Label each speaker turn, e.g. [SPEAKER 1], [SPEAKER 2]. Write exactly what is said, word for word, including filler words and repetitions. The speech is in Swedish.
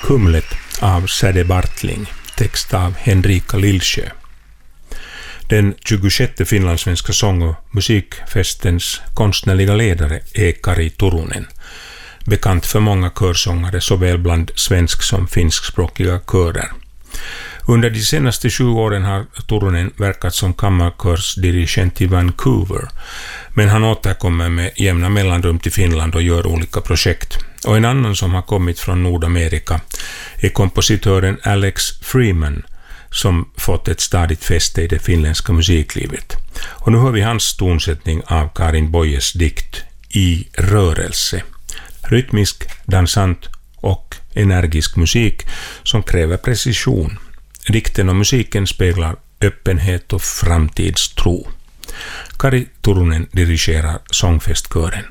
[SPEAKER 1] Kumlet av Säde Bartling, text av Henrika Lillsjö. Den tjugosjätte finlandssvenska sång- och musikfestens konstnärliga ledare är Kari Turunen, bekant för många körsångare såväl bland svensk- som finskspråkiga körer. Under de senaste sju åren har Turunen verkat som kammarkörsdirigent i Vancouver, men han återkommer med jämna mellanrum till Finland och gör olika projekt. Och en annan som har kommit från Nordamerika är kompositören Alex Freeman, som fått ett stadigt fäste i det finländska musiklivet. Och nu hör vi hans tonsättning av Karin Boyes dikt I rörelse. Rytmisk, dansant och energisk musik som kräver precision. Dikten och musiken speglar öppenhet och framtidstro. Kari Turunen dirigerar sångfestkören.